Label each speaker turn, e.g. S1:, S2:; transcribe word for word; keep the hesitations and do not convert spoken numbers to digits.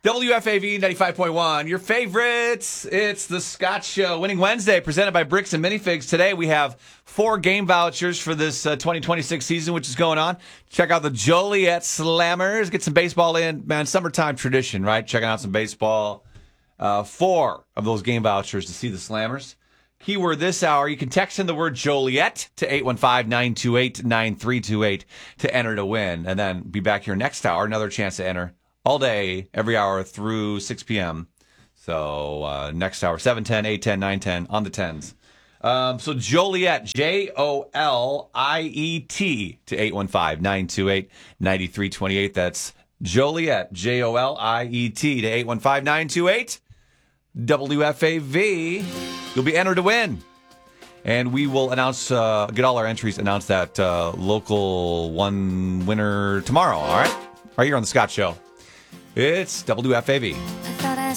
S1: W F A V ninety-five point one, your favorites. It's the Scott Show. Winning Wednesday, presented by Bricks and Minifigs. Today we have four game vouchers for this uh, twenty twenty-six season, which is going on. Check out the Joliet Slammers. Get some baseball in. Man, summertime tradition, right? Checking out some baseball. Uh, four of those game vouchers to see the Slammers. Keyword this hour, you can text in the word Joliet to eight one five, nine two eight, nine three two eight to enter to win. And then be back here next hour, another chance to enter. All day, every hour through six p.m. So uh, next hour, seven ten, eight ten, nine ten, on the tens. Um, so Joliet, J O L I E T, to eight one five, nine two eight, nine three two eight. That's Joliet, J O L I E T, to eight one five, nine two eight, W F A V. You'll be entered to win. And we will announce, uh, get all our entries, announce that uh, local one winner tomorrow, all right? Right here on The Scott Show. It's W F A V.